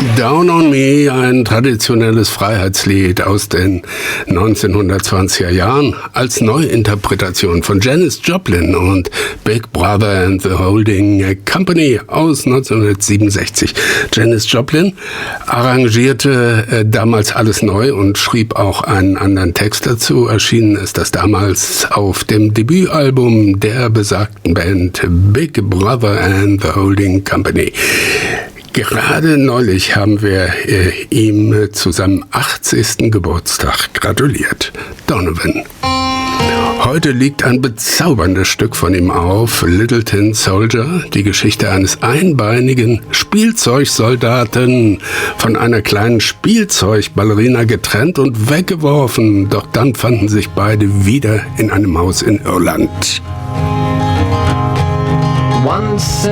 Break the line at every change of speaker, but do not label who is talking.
Down on Me, ein traditionelles Freiheitslied aus den 1920er Jahren als Neuinterpretation von Janis Joplin und Big Brother and the Holding Company aus 1967. Janis Joplin arrangierte damals alles neu und schrieb auch einen anderen Text dazu. Erschienen ist das damals auf dem Debütalbum der besagten Band Big Brother and the Holding Company. Gerade neulich haben wir ihm zu seinem 80. Geburtstag gratuliert. Donovan. Heute liegt ein bezauberndes Stück von ihm auf, Little Tin Soldier, die Geschichte eines einbeinigen Spielzeugsoldaten, von einer kleinen Spielzeugballerina getrennt und weggeworfen. Doch dann fanden sich beide wieder in einem Haus in Irland.
Once